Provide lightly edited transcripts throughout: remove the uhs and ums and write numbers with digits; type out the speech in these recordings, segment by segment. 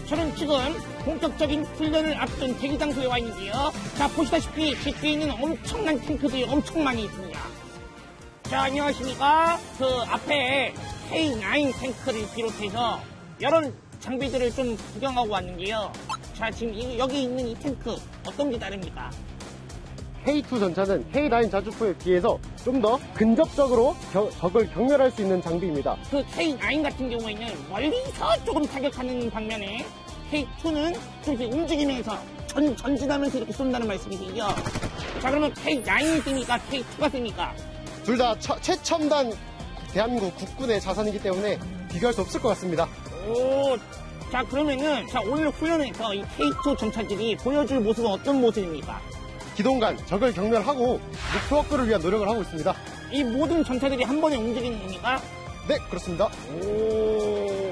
저는 지금 본격적인 훈련을 앞둔 대기 장소에 와 있는데요. 자, 보시다시피 제 뒤에는 엄청난 탱크들이 엄청 많이 있습니다. 자, 안녕하십니까. 그 앞에 K9 탱크를 비롯해서 여러 장비들을 좀 구경하고 왔는데요. 자, 지금 여기 있는 이 탱크 어떤 게 다릅니까? K2 전차는 K9 자주포에 비해서 좀 더 근접적으로 적을 경멸할 수 있는 장비입니다. 그 K9 같은 경우에는 멀리서 조금 타격하는 반면에 K2는 좀 이렇게 움직이면서 전진하면서 이렇게 쏜다는 말씀이시죠? 자, 그러면 K9이 씁니까? K2가 씁니까? 둘 다 최첨단 대한민국 국군의 자산이기 때문에 비교할 수 없을 것 같습니다. 오, 자, 그러면은, 자, 오늘 훈련에서 이 K2 전차들이 보여줄 모습은 어떤 모습입니까? 기동간 적을 경멸하고 목표 확보를 위한 노력을 하고 있습니다. 이 모든 전차들이 한 번에 움직이는 겁니까? 네, 그렇습니다. 오.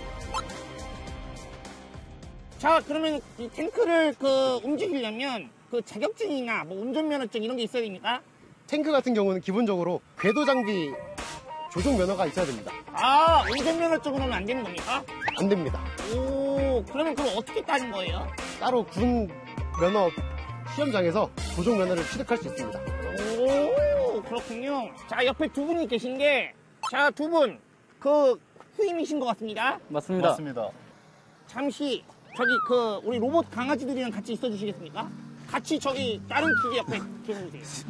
자, 그러면 이 탱크를 움직이려면 자격증이나 뭐 운전면허증 이런 게 있어야 됩니까? 탱크 같은 경우는 기본적으로 궤도 장비 조종 면허가 있어야 됩니다. 아, 운전면허증으로는 안 되는 겁니까? 안 됩니다. 오, 그러면 그걸 어떻게 따는 거예요? 따로 군 면허 시험장에서 조종 면허를 취득할 수 있습니다. 오, 그렇군요. 자, 옆에 두 분이 계신데, 자, 두 분, 후임이신 것 같습니다. 맞습니다. 맞습니다. 잠시, 우리 로봇 강아지들이랑 같이 있어 주시겠습니까? 같이 다른 기계 옆에 계셔주세요.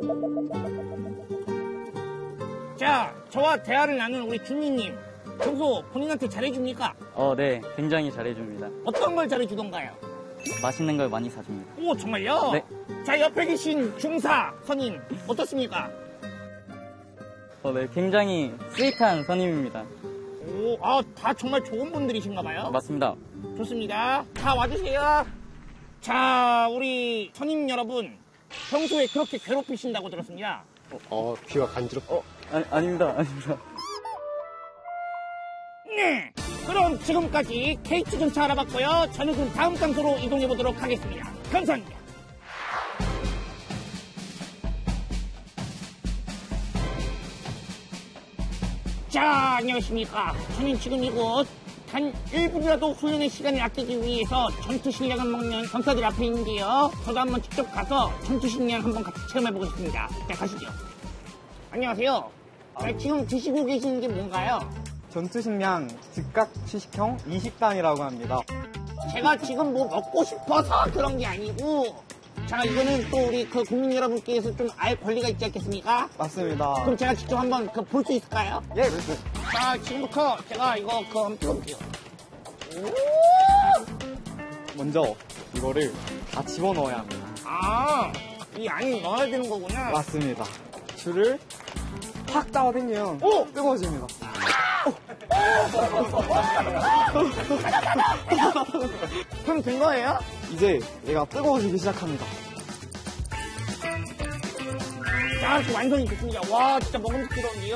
자, 저와 대화를 나눈 우리 준이님, 평소 본인한테 잘해줍니까? 네. 굉장히 잘해줍니다. 어떤 걸 잘해주던가요? 맛있는 걸 많이 사줍니다. 오, 정말요? 네. 자, 옆에 계신 중사 선임, 어떻습니까? 네. 굉장히 스윗한 선임입니다. 오, 다 정말 좋은 분들이신가 봐요? 맞습니다. 좋습니다. 자, 와주세요. 자, 우리 선임 여러분, 평소에 그렇게 괴롭히신다고 들었습니다. 귀가 간지럽다. 아닙니다. 네. 그럼 지금까지 K2 전차 알아봤고요. 저는 그럼 다음 장소로 이동해 보도록 하겠습니다. 감사합니다. 자, 안녕하십니까. 저는 지금 이곳 단 1분이라도 훈련의 시간을 아끼기 위해서 전투 식량을 먹는 전사들 앞에 있는데요. 저도 한번 직접 가서 전투 식량 한번 같이 체험해보고 싶습니다. 자, 가시죠. 안녕하세요. 자, 지금 드시고 계시는 게 뭔가요? 전투식량 즉각 취식형 20단이라고 합니다. 제가 지금 뭐 먹고 싶어서 그런 게 아니고, 자, 이거는 또 우리 국민 여러분께서 좀 알 권리가 있지 않겠습니까? 맞습니다. 그럼 제가 직접 한번 볼 수 있을까요? 예, 자, 지금부터 제가 이거 한번 펴볼게요. 먼저 이거를 다 집어넣어야 합니다. 이 안에 넣어야 되는 거구나. 맞습니다. 줄을 팍 따라당기면 뜨거워집니다. 그럼 된 거예요? 이제 얘가 뜨거워지기 시작합니다. 자, 이렇게 완성이 됐습니다. 와, 진짜 먹음직스러운데요.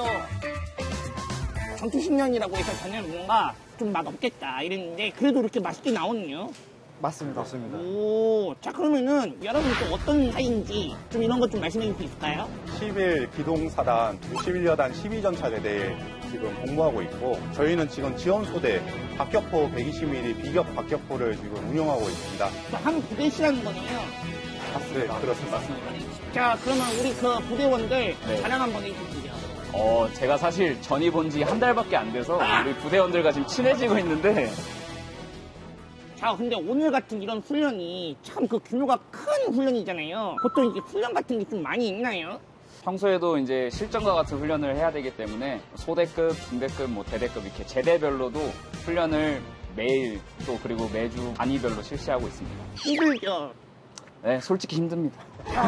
전투식량이라고 해서 저는 뭔가 좀 맛없겠다 이랬는데 그래도 이렇게 맛있게 나오는요. 맞습니다. 오, 자, 그러면은 여러분 또 어떤 사이인지 좀 이런 것 좀 말씀해 줄 수 있을까요? 11 기동사단 11여단 12전차대대에 지금 복무하고 있고, 저희는 지금 지원소대 박격포 120mm 비격 박격포를 지금 운영하고 있습니다. 또 한 부대시라는 거네요. 네, 그렇습니다. 자, 그러면 우리 부대원들 자랑 한번 해주시죠. 제가 사실 전입 지 한 달밖에 안 돼서 우리 부대원들과 지금 친해지고 있는데, 자, 근데 오늘 같은 이런 훈련이 참 규모가 큰 훈련이잖아요. 보통 이렇게 훈련 같은 게 좀 많이 있나요? 평소에도 이제 실전과 같은 훈련을 해야 되기 때문에 소대급, 중대급, 대대급 이렇게 제대별로도 훈련을 매일 또 그리고 매주 단위별로 실시하고 있습니다. 힘들죠? 네, 솔직히 힘듭니다.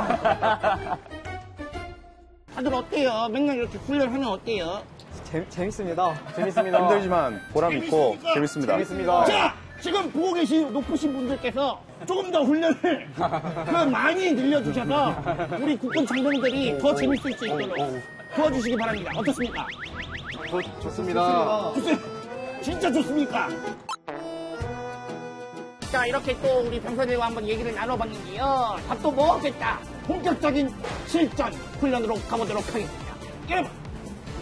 다들 어때요? 맨날 이렇게 훈련하면 어때요? 재밌습니다. 힘들지만 보람 있고 재밌습니다. 자, 지금 보고 계신 높으신 분들께서 조금 더 훈련을 많이 늘려주셔서 우리 국군 장병들이 더 재밌을 수 있도록 도와주시기 바랍니다. 어떻습니까? 좋습니다. 진짜 좋습니까? 자, 이렇게 또 우리 병사들과 한번 얘기를 나눠봤는데요. 밥도 먹었겠다. 본격적인 실전 훈련으로 가보도록 하겠습니다. 여러분,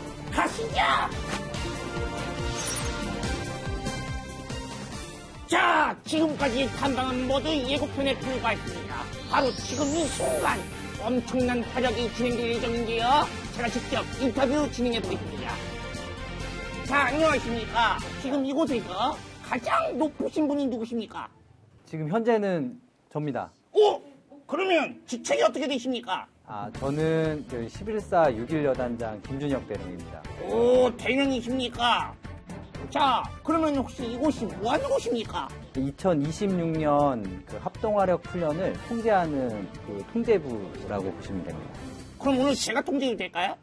가시죠! 자, 자, 지금까지 탐방은 모두 예고편에 불과했습니다. 바로 지금 이 순간 엄청난 활약이 진행될 예정인데요. 제가 직접 인터뷰 진행해보겠습니다. 자, 안녕하십니까. 지금 이곳에서 가장 높으신 분이 누구십니까? 지금 현재는 접니다. 오! 그러면 직책이 어떻게 되십니까? 저는 11사 6.1여단장 김준혁 대령입니다. 오, 대령이십니까? 자, 그러면 혹시 이곳이 뭐 하는 곳입니까? 2026년 그 합동화력 훈련을 통제하는 그 통제부라고 보시면 됩니다. 그럼 오늘 제가 통제해도 될까요?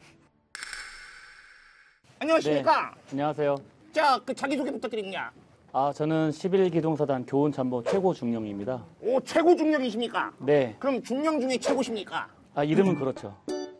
안녕하십니까? 안녕하세요. 자, 그 자기소개 부탁드립니다. 저는 11기동사단 교훈참모 최고 중령입니다. 오, 최고 중령이십니까? 네. 그럼 중령 중에 최고십니까? 이름은 그렇죠.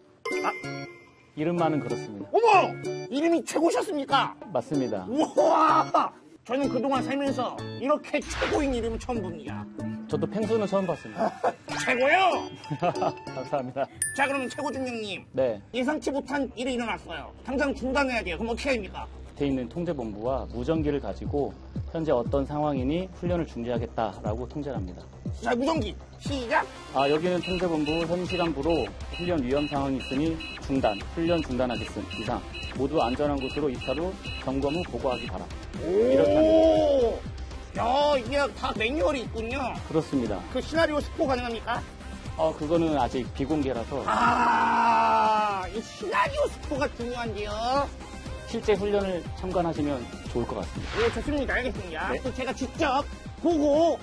이름만은 그렇습니다. 어머! 이름이 최고셨습니까? 맞습니다. 우와! 저는 그동안 살면서 이렇게 최고인 이름은 처음 봅니다. 저도 펭수는 처음 봤습니다. 최고요! 감사합니다. 자, 그러면 최고 중령님. 네. 예상치 못한 일이 일어났어요. 당장 중단해야 돼요. 그럼 어떻게 해야 됩니까? 밑에 있는 통제본부와 무전기를 가지고 현재 어떤 상황이니 훈련을 중지하겠다라고 통제를 합니다. 자, 무전기 시작! 여기는 통제본부 현시간부로 훈련 위험 상황이 있으니 훈련 중단하겠음 이상 모두 안전한 곳으로 이탈 후 점검 후 보고하기 바라. 이렇게 오! 야, 이게 다 매뉴얼이 있군요. 그렇습니다. 그 시나리오 스포 가능합니까? 그거는 아직 비공개라서 이 시나리오 스포가 중요한데요. 실제 훈련을 참관하시면 좋을 것 같습니다. 예, 좋습니다. 알겠습니다. 네. 또 제가 직접 보고